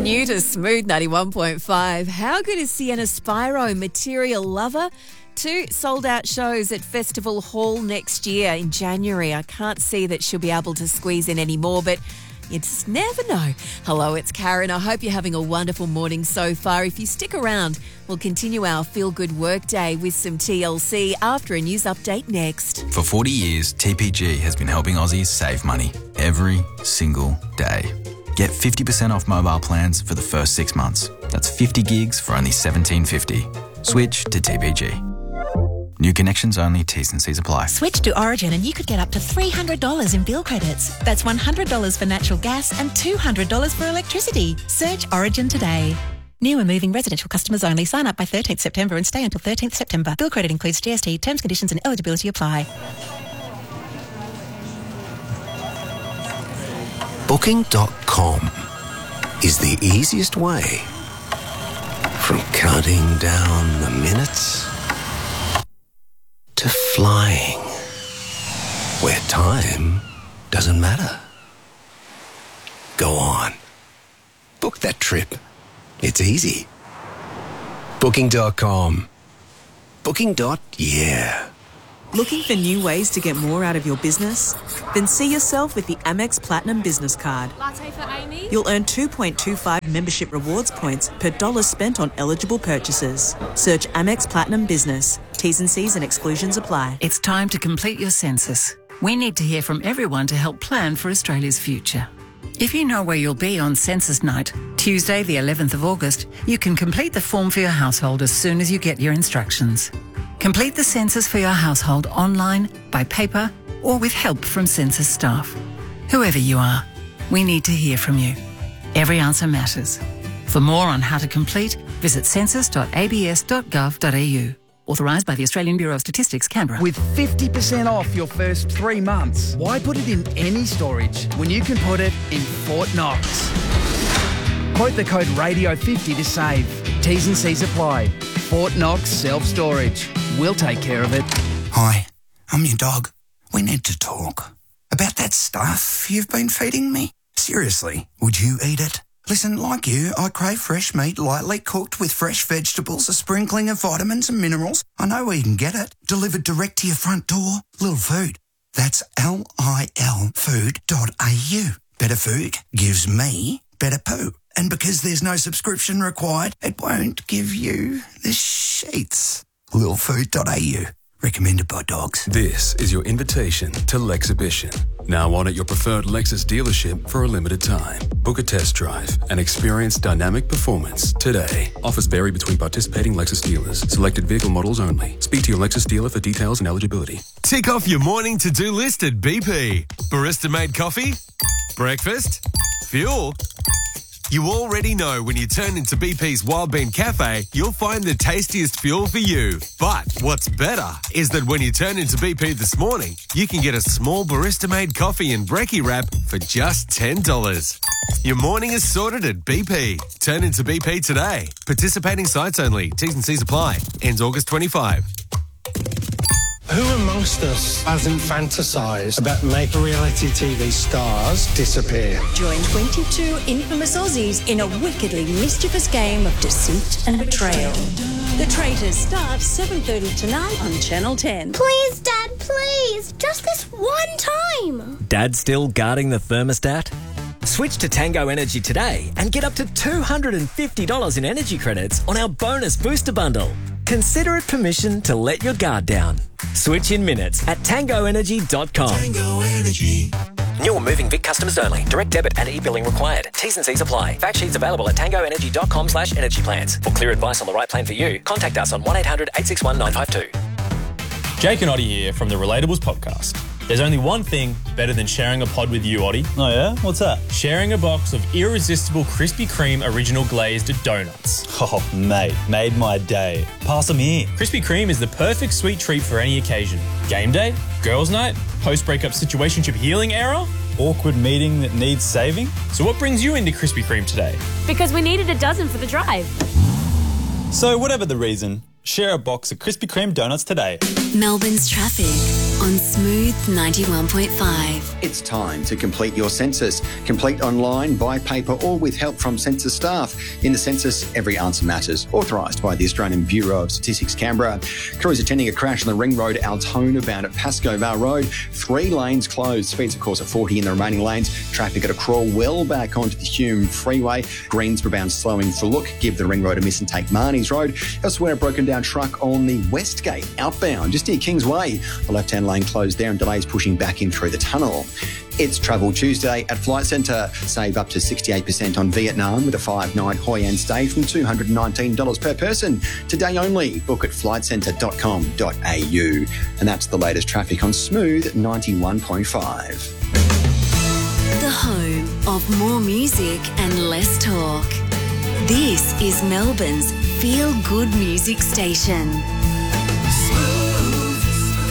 New to Smooth 91.5. How good is Sienna Spyro, Material Lover? 2 sold-out shows at Festival Hall next year in January. I can't see that she'll be able to squeeze in any more, but you just never know. Hello, it's Karen. I hope you're having a wonderful morning so far. If you stick around, we'll continue our feel-good workday with some TLC after a news update next. For 40 years, TPG has been helping Aussies save money every single day. Get 50% off mobile plans for the first 6 months. That's 50 gigs for only $17.50. Switch to TPG. New connections only, T's and C's apply. Switch to Origin and you could get up to $300 in bill credits. That's $100 for natural gas and $200 for electricity. Search Origin today. New and moving residential customers only. Sign up by 13th September and stay until 13th September. Bill credit includes GST. Terms, conditions and eligibility apply. Booking.com is the easiest way from counting down the minutes to flying, where time doesn't matter. Go on. Book that trip. It's easy. Booking.com. Booking.yeah. Looking for new ways to get more out of your business? Then see yourself with the Amex Platinum Business Card. Latte for Amy? You'll earn 2.25 membership rewards points per dollar spent on eligible purchases. Search Amex Platinum Business. T's and C's and exclusions apply. It's time to complete your census. We need to hear from everyone to help plan for Australia's future. If you know where you'll be on census night, Tuesday the 11th of August, you can complete the form for your household as soon as you get your instructions. Complete the census for your household online, by paper, or with help from census staff. Whoever you are, we need to hear from you. Every answer matters. For more on how to complete, visit census.abs.gov.au. Authorised by the Australian Bureau of Statistics, Canberra. With 50% off your first 3 months, why put it in any storage when you can put it in Fort Knox? Quote the code RADIO50 to save. T's and C's apply. Fort Knox Self-Storage. We'll take care of it. Hi, I'm your dog. We need to talk. About that stuff you've been feeding me. Seriously, would you eat it? Listen, like you, I crave fresh meat lightly cooked with fresh vegetables, a sprinkling of vitamins and minerals. I know where you can get it. Delivered direct to your front door. Lil Food. That's LIL food.au. Better food gives me better poo. And because there's no subscription required, it won't give you the sheets. Lilfood.au. Recommended by dogs. This is your invitation to Lexhibition. Now on at your preferred Lexus dealership for a limited time. Book a test drive and experience dynamic performance today. Offers vary between participating Lexus dealers. Selected vehicle models only. Speak to your Lexus dealer for details and eligibility. Tick off your morning to-do list at BP. Barista-made coffee? Breakfast? Fuel? You already know when you turn into BP's Wild Bean Cafe, you'll find the tastiest fuel for you. But what's better is that when you turn into BP this morning, you can get a small barista-made coffee and brekkie wrap for just $10. Your morning is sorted at BP. Turn into BP today. Participating sites only. T's and C's apply. Ends August 25. Who amongst us hasn't fantasised about making reality TV stars disappear? Join 22 infamous Aussies in a wickedly mischievous game of deceit and betrayal. The Traitors starts 7:30 tonight on Channel 10. Please, Dad, please. Just this one time. Dad still guarding the thermostat? Switch to Tango Energy today and get up to $250 in energy credits on our bonus booster bundle. Consider it permission to let your guard down. Switch in minutes at tangoenergy.com. Tango Energy. New or moving Vic customers only. Direct debit and e-billing required. T's and C's apply. Fact sheets available at tangoenergy.com/energy plans. For clear advice on the right plan for you, contact us on 1-800-861-952. Jake and Oddie here from the Relatables podcast. There's only one thing better than sharing a pod with you, Oddie. Oh yeah? What's that? Sharing a box of irresistible Krispy Kreme original glazed donuts. Oh, mate, made my day. Pass them here. Krispy Kreme is the perfect sweet treat for any occasion. Game day, girls' night, post-breakup situationship healing era, awkward meeting that needs saving. So what brings you into Krispy Kreme today? Because we needed a dozen for the drive. So whatever the reason, share a box of Krispy Kreme donuts today. Melbourne's traffic on Smooth 91.5. It's time to complete your census. Complete online, by paper or with help from census staff. In the census, every answer matters. Authorised by the Australian Bureau of Statistics, Canberra. Crews attending a crash on the Ring Road, Altona bound at Pascoe Vale Road. 3 lanes closed. Speeds, of course, at 40 in the remaining lanes. Traffic at a crawl well back onto the Hume Freeway. Greensboro bound slowing for look. Give the Ring Road a miss and take Marnie's Road. Elsewhere, a broken down truck on the Westgate outbound, just near Kingsway. The left-hand lane closed there and delays pushing back in through the tunnel. It's Travel Tuesday at Flight Centre. Save up to 68% on Vietnam with a 5-night Hoi An stay from $219 per person. Today only. Book at flightcentre.com.au. And that's the latest traffic on Smooth 91.5. The home of more music and less talk. This is Melbourne's feel-good music station. Smooth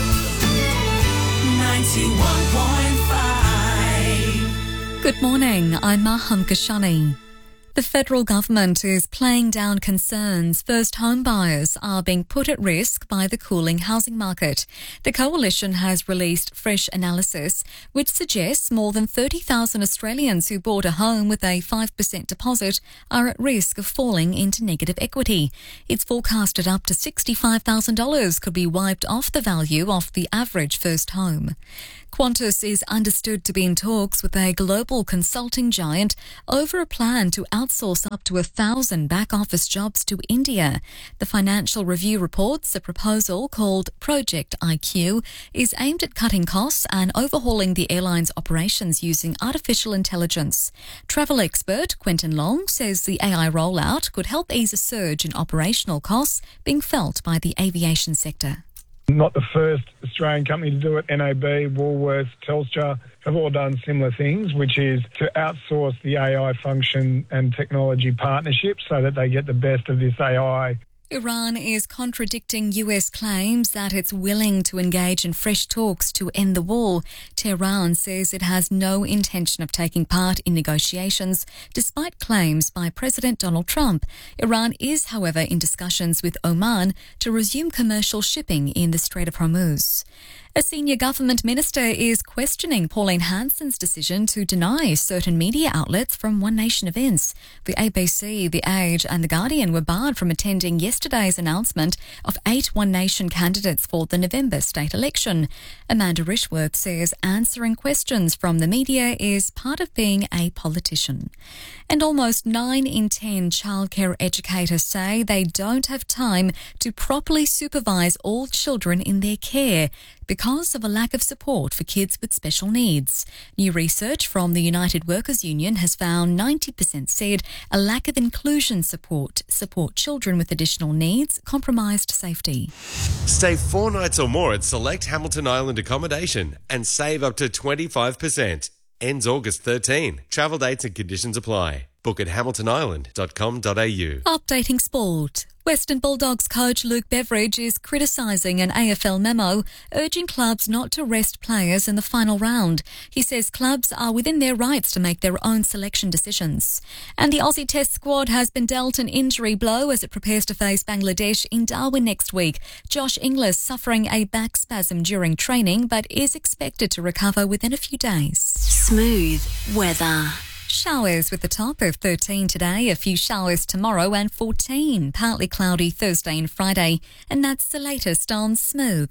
91.5. Good morning, I'm Maham Kashani. The federal government is playing down concerns first home buyers are being put at risk by the cooling housing market. The coalition has released fresh analysis which suggests more than 30,000 Australians who bought a home with a 5% deposit are at risk of falling into negative equity. It's forecasted up to $65,000 could be wiped off the value of the average first home. Qantas is understood to be in talks with a global consulting giant over a plan to outsource up to 1,000 back-office jobs to India. The Financial Review reports a proposal called Project IQ is aimed at cutting costs and overhauling the airline's operations using artificial intelligence. Travel expert Quentin Long says the AI rollout could help ease a surge in operational costs being felt by the aviation sector. Not the first Australian company to do it. NAB, Woolworths, Telstra have all done similar things, which is to outsource the AI function and technology partnerships so that they get the best of this AI. Iran is contradicting US claims that it's willing to engage in fresh talks to end the war. Tehran says it has no intention of taking part in negotiations, despite claims by President Donald Trump. Iran is, however, in discussions with Oman to resume commercial shipping in the Strait of Hormuz. A senior government minister is questioning Pauline Hanson's decision to deny certain media outlets from One Nation events. The ABC, The Age and The Guardian were barred from attending yesterday's announcement of 8 One Nation candidates for the November state election. Amanda Rishworth says answering questions from the media is part of being a politician. And almost 9 in 10 childcare educators say they don't have time to properly supervise all children in their care because of a lack of support for kids with special needs. New research from the United Workers Union has found 90% said a lack of inclusion support children with additional needs compromised safety. Stay 4 nights or more at select Hamilton Island accommodation and save up to 25%. Ends August 13. Travel dates and conditions apply. Book at hamiltonisland.com.au. Updating sport. Western Bulldogs coach Luke Beveridge is criticising an AFL memo urging clubs not to rest players in the final round. He says clubs are within their rights to make their own selection decisions. And the Aussie Test squad has been dealt an injury blow as it prepares to face Bangladesh in Darwin next week. Josh Inglis suffering a back spasm during training but is expected to recover within a few days. Smooth weather. Showers with a top of 13 today, a few showers tomorrow and 14. Partly cloudy Thursday and Friday. And that's the latest on Smooth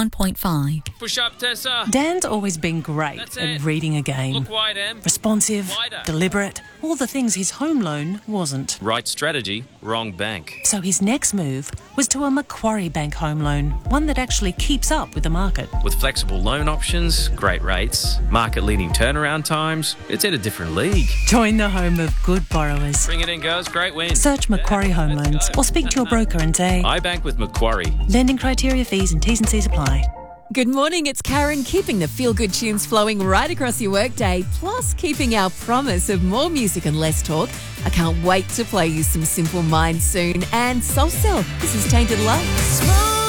91.5. Push up, Tessa. Dan's always been great at reading a game. Look wide, Em. Responsive, Wider. deliberate, all the things his home loan wasn't. Right strategy, wrong bank. So his next move was to a Macquarie Bank home loan, one that actually keeps up with the market. With flexible loan options, great rates, market-leading turnaround times, it's in a different league. Join the home of good borrowers. Bring it in, girls. Great win. Search Macquarie Home Loans or speak to your broker and say, I bank with Macquarie. Lending criteria, fees and T's and C's apply. Good morning, it's Karen, keeping the feel-good tunes flowing right across your workday, plus keeping our promise of more music and less talk. I can't wait to play you some Simple Minds soon and Soul Cell. This is Tainted Love.